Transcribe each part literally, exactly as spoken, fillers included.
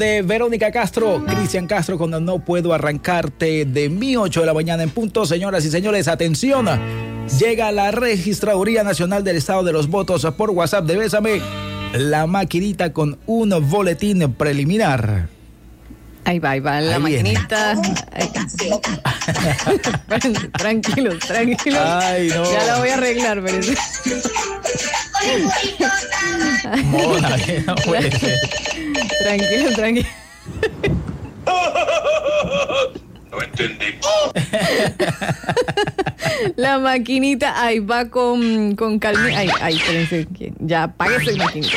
De Verónica Castro, Cristian Castro, cuando no puedo arrancarte de mi ocho de la mañana en punto. Señoras y señores, atención, llega la Registraduría Nacional del Estado de los Votos por WhatsApp de Bésame, la maquinita con un boletín preliminar. Ahí va, ahí va la ahí maquinita. Tranquilos, tranquilos. Ay, no. Ya la voy a arreglar, pero... Mona, no puede ser. Tranquilo, tranquilo. No entendí. La maquinita, ahí va con, con calma. Ay, ay, espérense. Ya apague esa maquinita.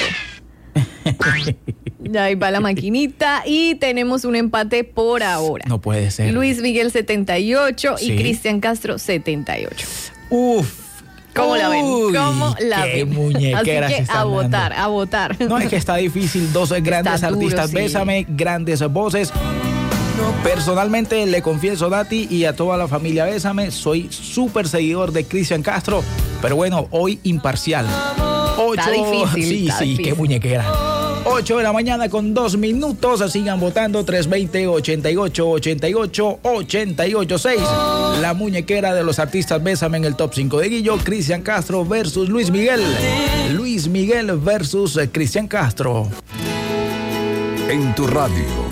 Ya ahí va la maquinita y tenemos un empate por ahora. No puede ser. Luis Miguel setenta y ocho ¿Sí? Y Cristian Castro setenta y ocho. Uf. ¿Cómo la ven? ¿Cómo la qué ven? Muñequera. Así que a votar, dando. a votar. No, es que está difícil. Dos grandes Está duro, artistas. sí. Bésame, grandes voces. Personalmente le confieso, Nati, y a toda la familia Bésame, soy súper seguidor de Cristian Castro, pero bueno, hoy imparcial. Ocho, Está difícil, sí, está sí, difícil. qué muñequera. ocho de la mañana con dos minutos. Sigan votando. Tres veinte, ochenta y ocho, ochenta y ocho, ochenta y ocho, seis. La muñequera de los artistas Bésame en el top cinco de Guillo. Cristian Castro versus Luis Miguel. Luis Miguel versus Cristian Castro. En tu radio.